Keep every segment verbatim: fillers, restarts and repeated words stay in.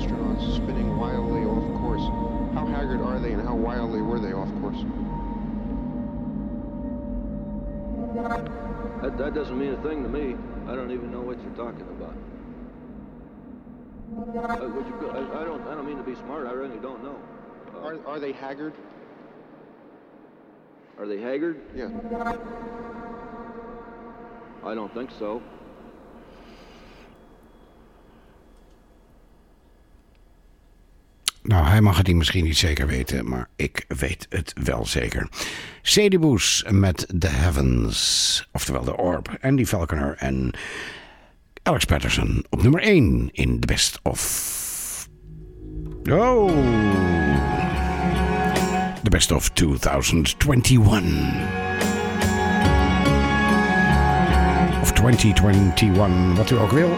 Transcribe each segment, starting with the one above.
astronauts spinning wildly off course. How haggard are they and how wildly were they off course? That, that doesn't mean a thing to me. I don't even know what you're talking about. Uh, would you go, I, I don't. I don't mean to be smart. I really don't know. Uh, Are are they haggard? Are they haggard? Yeah. I don't think so. Nou, hij mag het niet misschien niet zeker weten, maar ik weet het wel zeker. Sadie Boos met The Heavens, oftewel The Orb, Andy Falconer en Alex Patterson op nummer één in The Best of... Oh! The Best of twintig eenentwintig. Of twintig eenentwintig, wat u ook wil.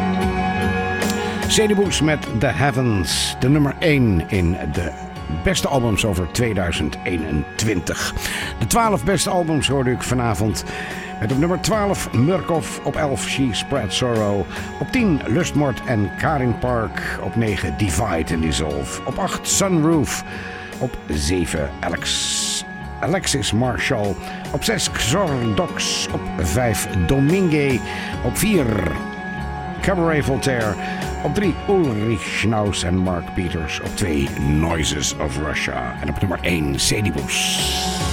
Sadie Boos met The Heavens, de nummer één in de beste albums over tweeduizend eenentwintig. De twaalf beste albums hoorde ik vanavond. Met op nummer twaalf Murkoff, op elf She Spread Sorrow, op tien Lustmord en Karin Park, op negen Divide and Dissolve, op acht Sunroof, op zeven Alex, Alexis Marshall, op zes Xordox, op vijf Domingue, op vier Cabaret Voltaire, op drie Ulrich Schnauz en Mark Peters, op twee Noises of Russia en op nummer één Sadie Boos.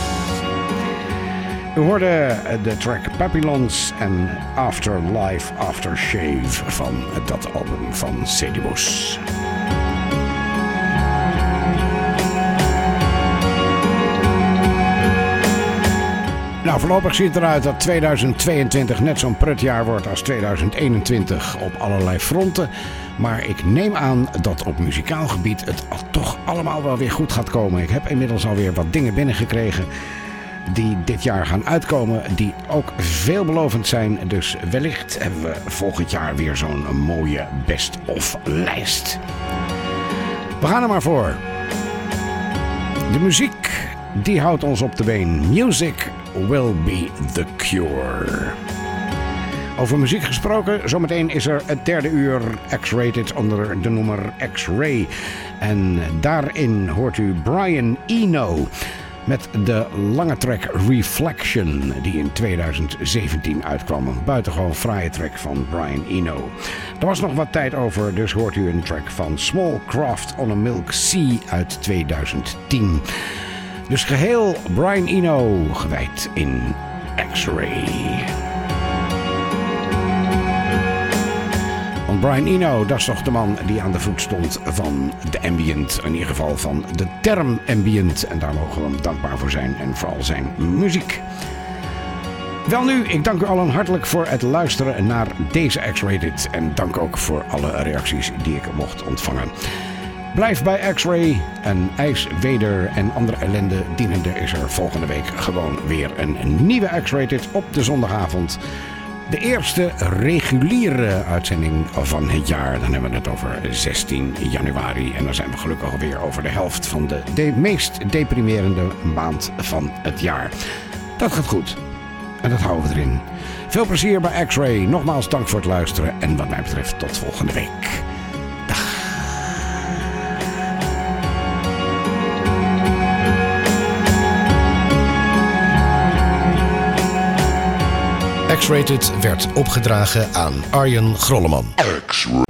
We hoorden de track Papillons en Afterlife Aftershave van dat album van Sadie Boos. Nou, voorlopig ziet het eruit dat tweeduizend tweeëntwintig net zo'n prutjaar wordt als tweeduizend eenentwintig op allerlei fronten. Maar ik neem aan dat op muzikaal gebied het toch allemaal wel weer goed gaat komen. Ik heb inmiddels alweer wat dingen binnengekregen die dit jaar gaan uitkomen, die ook veelbelovend zijn. Dus wellicht hebben we volgend jaar weer zo'n mooie best-of lijst. We gaan er maar voor. De muziek, die houdt ons op de been. Music will be the cure. Over muziek gesproken, zometeen is er het derde uur X-Rated onder de noemer X-Ray. En daarin hoort u Brian Eno met de lange track Reflection, die in tweeduizend zeventien uitkwam. Een buitengewoon fraaie track van Brian Eno. Er was nog wat tijd over, dus hoort u een track van Small Craft on a Milk Sea uit tweeduizend tien. Dus geheel Brian Eno gewijd in X-Ray. Want Brian Eno, dat is toch de man die aan de voet stond van de ambient. In ieder geval van de term ambient. En daar mogen we hem dankbaar voor zijn. En vooral zijn muziek. Welnu, ik dank u allen hartelijk voor het luisteren naar deze X-Rated. En dank ook voor alle reacties die ik mocht ontvangen. Blijf bij X-Ray en ijs, weder en andere ellende dienende is er volgende week gewoon weer een nieuwe X-Rated op de zondagavond. De eerste reguliere uitzending van het jaar. Dan hebben we het over zestien januari. En dan zijn we gelukkig alweer over de helft van de, de meest deprimerende maand van het jaar. Dat gaat goed. En dat houden we erin. Veel plezier bij X-Ray. Nogmaals dank voor het luisteren. En wat mij betreft tot volgende week. X-Rated werd opgedragen aan Arjen Grolleman. X-Rated.